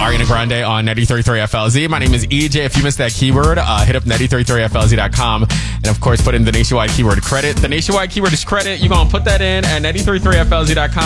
Ariana Grande on 93.3 FLZ. My name is EJ. If you missed that keyword, hit up 93.3FLZ.com. And of course, put in the nationwide keyword credit. The nationwide keyword is credit. You're going to put that in at 93.3FLZ.com.